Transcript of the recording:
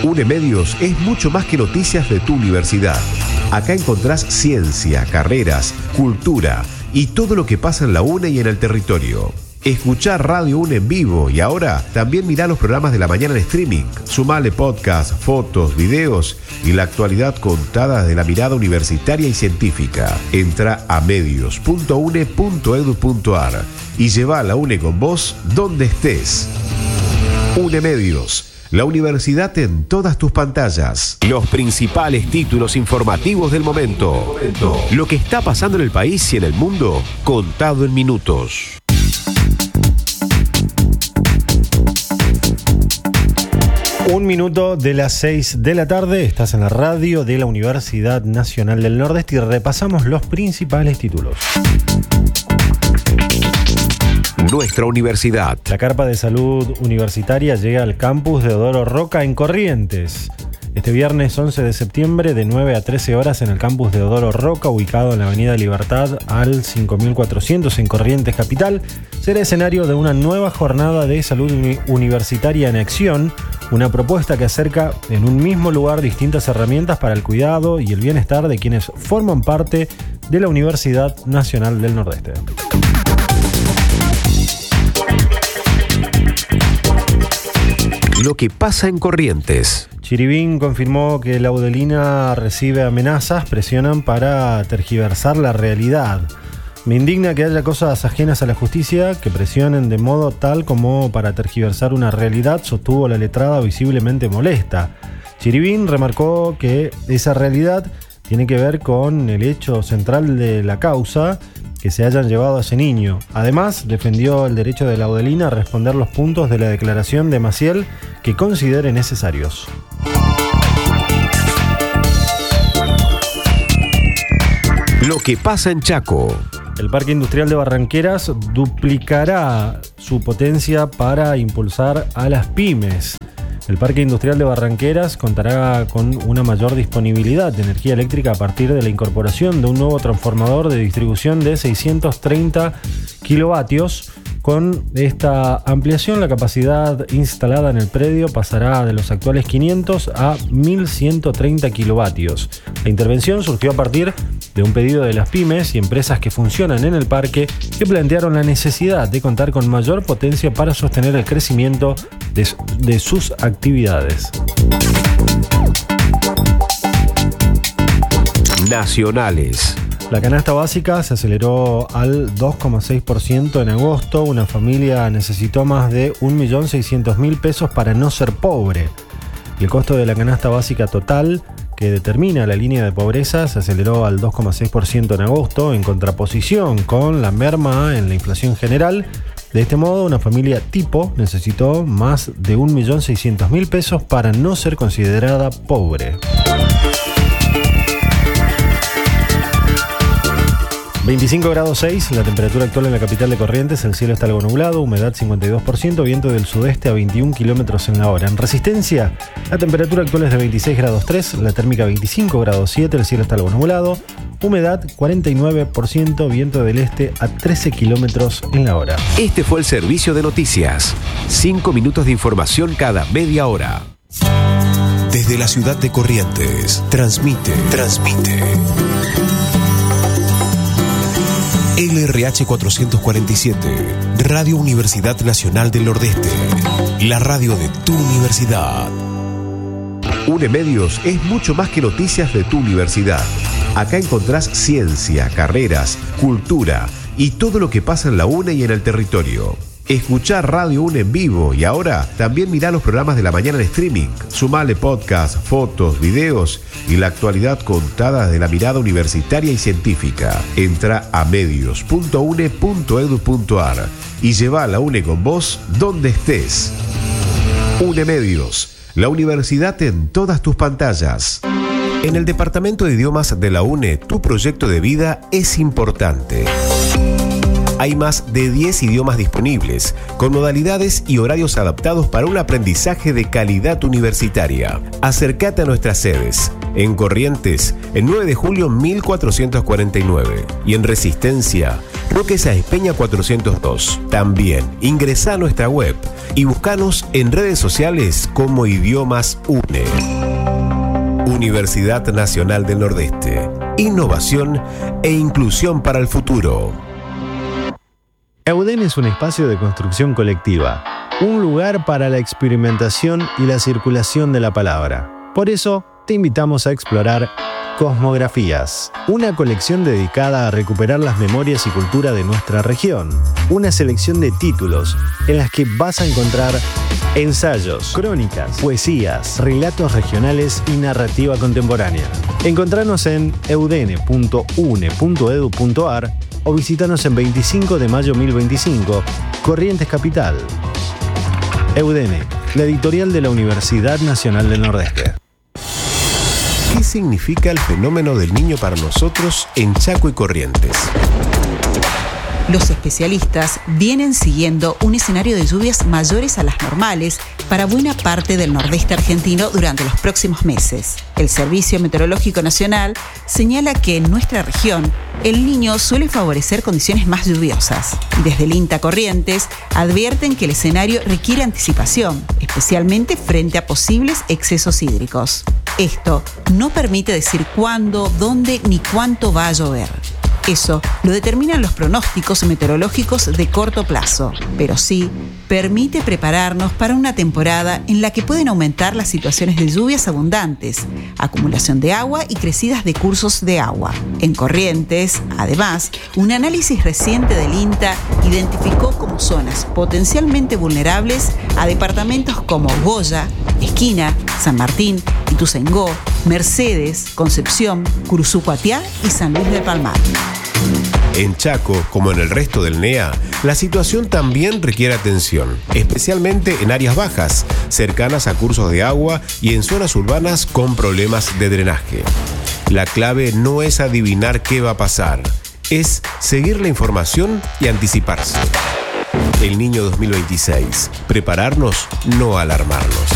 UNE Medios es mucho más que noticias de tu universidad. Acá encontrás ciencia, carreras, cultura y todo lo que pasa en la UNE y en el territorio. Escuchá Radio UNE en vivo y ahora también mirá los programas de la mañana en streaming. Sumale podcast, fotos, videos y la actualidad contada desde la mirada universitaria y científica. Entra a medios.une.edu.ar y lleva a la UNE con vos donde estés. UNE Medios, la universidad en todas tus pantallas. Los principales títulos informativos del momento. Lo que está pasando en el país y en el mundo, contado en minutos. 1:01 de las 6 de la tarde, estás en la radio de la Universidad Nacional del Nordeste y repasamos los principales títulos. Nuestra universidad. La carpa de salud universitaria llega al campus Deodoro Roca en Corrientes. Este viernes 11 de septiembre de 9 a 13 horas en el campus Deodoro Roca, ubicado en la avenida Libertad al 5400 en Corrientes Capital, será escenario de una nueva jornada de salud universitaria en acción, una propuesta que acerca en un mismo lugar distintas herramientas para el cuidado y el bienestar de quienes forman parte de la Universidad Nacional del Nordeste. Lo que pasa en Corrientes. Chiribín confirmó que la Laudelina recibe amenazas, presionan para tergiversar la realidad. Me indigna que haya cosas ajenas a la justicia que presionen de modo tal como para tergiversar una realidad, sostuvo la letrada visiblemente molesta. Chiribín remarcó que esa realidad tiene que ver con el hecho central de la causa, que se hayan llevado a ese niño. Además, defendió el derecho de la Laudelina a responder los puntos de la declaración de Maciel que considere necesarios. Lo que pasa en Chaco. El Parque Industrial de Barranqueras duplicará su potencia para impulsar a las pymes. El Parque Industrial de Barranqueras contará con una mayor disponibilidad de energía eléctrica a partir de la incorporación de un nuevo transformador de distribución de 630 kilovatios. Con esta ampliación, la capacidad instalada en el predio pasará de los actuales 500 a 1130 kilovatios. La intervención surgió a partir de un pedido de las pymes y empresas que funcionan en el parque, que plantearon la necesidad de contar con mayor potencia para sostener el crecimiento de sus actividades. Nacionales. La canasta básica se aceleró al 2,6% en agosto. Una familia necesitó más de 1.600.000 pesos para no ser pobre. Y el costo de la canasta básica total, que determina la línea de pobreza, se aceleró al 2,6% en agosto, en contraposición con la merma en la inflación general. De este modo, una familia tipo necesitó más de 1.600.000 pesos para no ser considerada pobre. 25 grados 6, la temperatura actual en la capital de Corrientes, el cielo está algo nublado, humedad 52%, viento del sudeste a 21 kilómetros en la hora. En Resistencia, la temperatura actual es de 26 grados 3, la térmica 25 grados 7, el cielo está algo nublado, humedad 49%, viento del este a 13 kilómetros en la hora. Este fue el servicio de noticias. 5 minutos de información cada media hora. Desde la ciudad de Corrientes, transmite. LRH 447, Radio Universidad Nacional del Nordeste, la radio de tu universidad. UNE Medios es mucho más que noticias de tu universidad. Acá encontrás ciencia, carreras, cultura y todo lo que pasa en la UNE y en el territorio. Escuchá Radio UNE en vivo y ahora también mirá los programas de la mañana en streaming. Sumale podcast, fotos, videos y la actualidad contada desde la mirada universitaria y científica. Entra a medios.une.edu.ar y lleva a la UNE con vos donde estés. UNE Medios, la universidad en todas tus pantallas. En el Departamento de Idiomas de la UNE, tu proyecto de vida es importante. Hay más de 10 idiomas disponibles, con modalidades y horarios adaptados para un aprendizaje de calidad universitaria. Acércate a nuestras sedes. En Corrientes, el 9 de julio 1449. Y en Resistencia, Roque Sáenz Peña 402. También ingresá a nuestra web y buscanos en redes sociales como Idiomas UNE. Universidad Nacional del Nordeste. Innovación e inclusión para el futuro. EUDEN es un espacio de construcción colectiva, un lugar para la experimentación y la circulación de la palabra. Por eso, te invitamos a explorar Cosmografías, una colección dedicada a recuperar las memorias y cultura de nuestra región. Una selección de títulos en las que vas a encontrar ensayos, crónicas, poesías, relatos regionales y narrativa contemporánea. Encontranos en eudene.une.edu.ar o visítanos en 25 de mayo 1025, Corrientes Capital. EUDENE, la editorial de la Universidad Nacional del Nordeste. ¿Qué significa el fenómeno del Niño para nosotros en Chaco y Corrientes? Los especialistas vienen siguiendo un escenario de lluvias mayores a las normales para buena parte del nordeste argentino durante los próximos meses. El Servicio Meteorológico Nacional señala que en nuestra región el Niño suele favorecer condiciones más lluviosas. Y desde el INTA Corrientes advierten que el escenario requiere anticipación, especialmente frente a posibles excesos hídricos. Esto no permite decir cuándo, dónde ni cuánto va a llover. Eso lo determinan los pronósticos meteorológicos de corto plazo, pero sí permite prepararnos para una temporada en la que pueden aumentar las situaciones de lluvias abundantes, acumulación de agua y crecidas de cursos de agua. En Corrientes, además, un análisis reciente del INTA identificó como zonas potencialmente vulnerables a departamentos como Goya, Esquina, San Martín, Ituzaingó, Mercedes, Concepción, Curuzucuatiá y San Luis del Palmar. En Chaco, como en el resto del NEA, la situación también requiere atención, especialmente en áreas bajas, cercanas a cursos de agua y en zonas urbanas con problemas de drenaje. La clave no es adivinar qué va a pasar, es seguir la información y anticiparse. El Niño 2026. Prepararnos, no alarmarnos.